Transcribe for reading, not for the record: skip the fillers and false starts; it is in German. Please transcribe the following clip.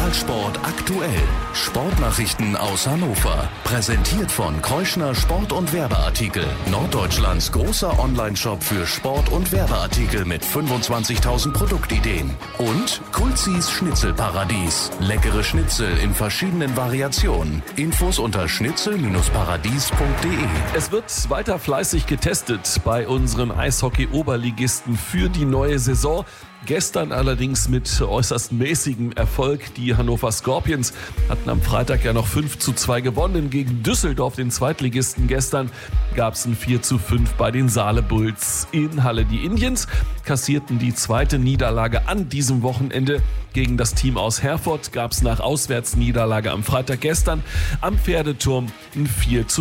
Lokalsport aktuell. Sportnachrichten aus Hannover. Präsentiert von Keuschner Sport- und Werbeartikel. Norddeutschlands großer Onlineshop für Sport- und Werbeartikel mit 25.000 Produktideen. Und Kulzis Schnitzelparadies. Leckere Schnitzel in verschiedenen Variationen. Infos unter schnitzel-paradies.de. Es wird weiter fleißig getestet bei unserem Eishockey-Oberligisten für die neue Saison. Gestern allerdings mit äußerst mäßigem Erfolg. Die Hannover Scorpions hatten am Freitag ja noch 5:2 gewonnen gegen Düsseldorf, den Zweitligisten. Gestern gab es ein 4:5 bei den Saale Bulls in Halle. Die Indians kassierten die zweite Niederlage an diesem Wochenende. Gegen das Team aus Herford gab es nach Auswärtsniederlage am Freitag gestern am Pferdeturm ein 4:2.